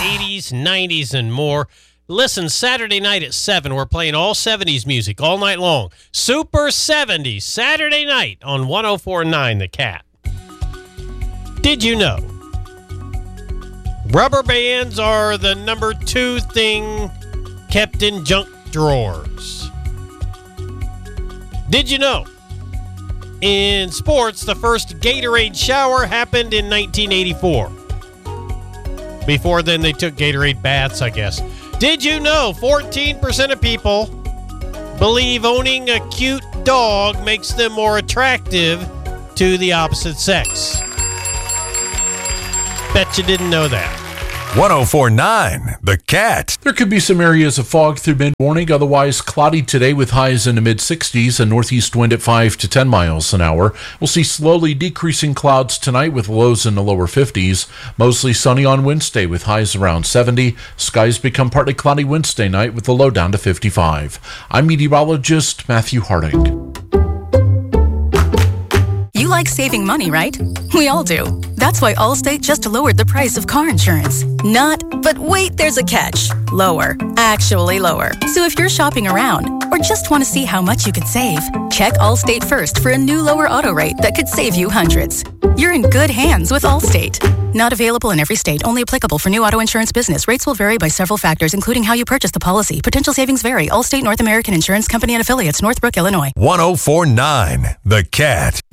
80s, 90s, and more. Listen, Saturday night at 7, we're playing all 70s music all night long. Super 70s, Saturday night on 104.9 The Cat. Did you know rubber bands are the number 2 thing kept in junk drawers? Did you know in sports, the first Gatorade shower happened in 1984? Before then, they took Gatorade baths, I guess. Did you know 14% of people believe owning a cute dog makes them more attractive to the opposite sex? Bet you didn't know that. 104.9 The Cat. There could be some areas of fog through mid-morning, otherwise cloudy today with highs in the mid-60s, a northeast wind at 5 to 10 miles an hour. We'll see slowly decreasing clouds tonight with lows in the lower 50s. Mostly sunny on Wednesday with highs around 70. Skies become partly cloudy Wednesday night with the low down to 55. I'm meteorologist Matthew Harding. You like saving money, right? We all do. That's why Allstate just lowered the price of car insurance. But wait, there's a catch. Lower. Actually lower. So if you're shopping around or just want to see how much you could save, check Allstate first for a new lower auto rate that could save you hundreds. You're in good hands with Allstate. Not available in every state. Only applicable for new auto insurance business. Rates will vary by several factors, including how you purchase the policy. Potential savings vary. Allstate North American Insurance Company and Affiliates, Northbrook, Illinois. 104.9 The Cat.